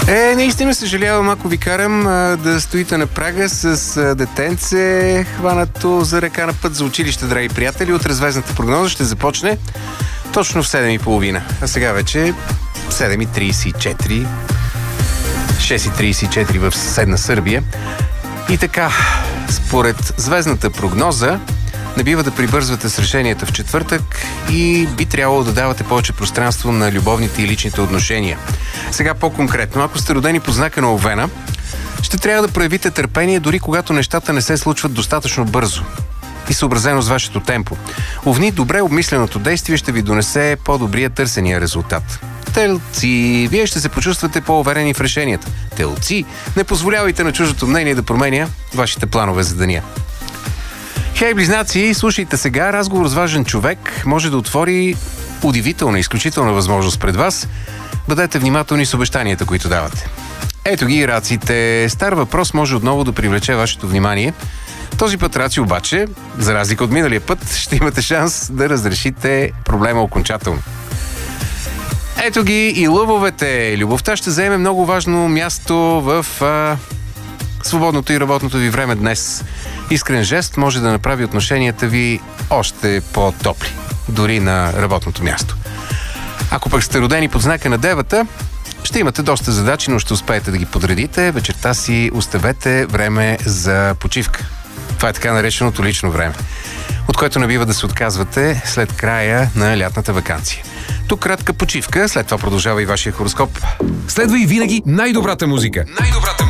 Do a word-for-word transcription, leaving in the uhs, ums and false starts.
Е, наистина съжалявам, ако ви карам а, да стоите на прага с а, детенце, хванато за ръка на път за училище, драги приятели. Утре звездната прогноза ще започне точно в седем и половина. А сега вече седем и трийсет и четири, шест и трийсет и четири в съседна Сърбия. И така, според звездната прогноза, не бива да прибързвате с решенията в четвъртък и би трябвало да давате повече пространство на любовните и личните отношения. Сега по-конкретно, ако сте родени по знака на Овена, ще трябва да проявите търпение, дори когато нещата не се случват достатъчно бързо и съобразено с вашето темпо. Овни, добре обмисленото действие ще ви донесе по-добрия търсения резултат. Телци, вие ще се почувствате по-уверени в решенията. Телци, не позволявайте на чуждото мнение да променя вашите планове за деня. Хей, близнаци, слушайте сега. Разговор с важен човек може да отвори удивителна, изключителна възможност пред вас. Бъдете внимателни с обещанията, които давате. Ето ги раците. Стар въпрос може отново да привлече вашето внимание. Този път, раци, обаче, за разлика от миналия път, ще имате шанс да разрешите проблема окончателно. Ето ги и лъвовете. Любовта ще заеме много важно място в а, свободното и работното ви време днес. Искрен жест може да направи отношенията ви още по-топли, дори на работното място. Ако пък сте родени под знака на Девата, ще имате доста задачи, но ще успеете да ги подредите. Вечерта си оставете време за почивка. Това е така нареченото лично време, от което не бива да се отказвате след края на лятната ваканция. Тук кратка почивка, след това продължава и вашия хороскоп. Следва и винаги най-добрата музика. Най-добрата